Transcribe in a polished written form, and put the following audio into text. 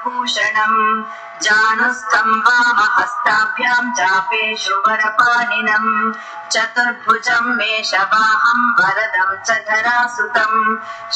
नागभूषणम् जानुस्थं वामहस्ताभ्यां चापेषु वरपाणिनम् चतुर्भुजं मेषवाहं वरदं च धरासुतम्